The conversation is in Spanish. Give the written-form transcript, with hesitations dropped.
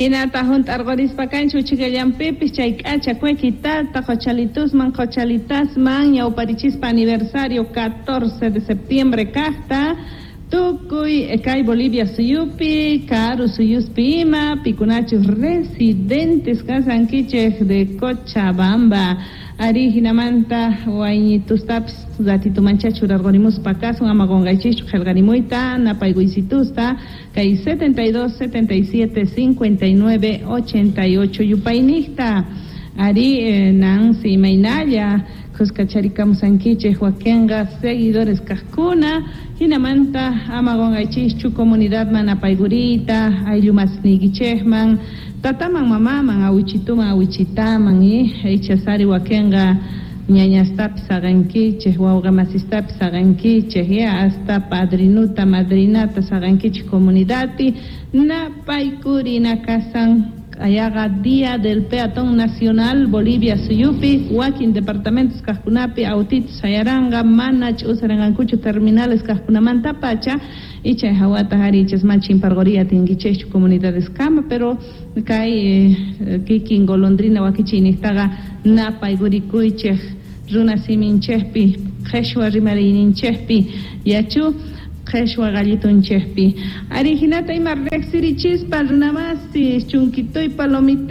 Hinata junt argorispa kanchu chigayampipi chayk'acha cuequitata qochalitusman qochalitasman ñawparichispa aniversario 14 de septiembre kaqta tukuy kay Bolivia suyupi karu suyuspi ima pikunachus residentes kasankichej de Cochabamba ari hinamanta wayñitustapas ratitumanchachu rargorimuspa kasun amagonqaychishchu qillqarimuyta napayguysitusta kay 72 77 59 88 yupayniyta ari Nancy Mainalla kuskacharikamusankichej wakenqa seguidores kaqkuna hinamanta amagonqaychishchu comunidad mana paygurita ayllumasnikichejman tataman mamaman awichituman awichitaman ichasari wakenqa ñañastapis saqankichej wawqamasistapis saqankichej hasta padrinuta madrinata saqankichej comunidadpi napaykurina kasan ayaga Día del Peatón Nacional Bolivia suyupi wakin departamentos kaqkunapi autitos sayaranga manach usarangankuchu terminales kaqkunamanta pacha ichay hawata hari ichasmachi impargoria tinguichechu comunidades kama pero kay kikin golondrina wakichiyniqtaqa napaygurikuychej runa siminchejpi qheshwa rimarininchejpi yachu qheshwa gallitunchejpi ari hinata ima reqsirichispa runamasi chunkitoy palomita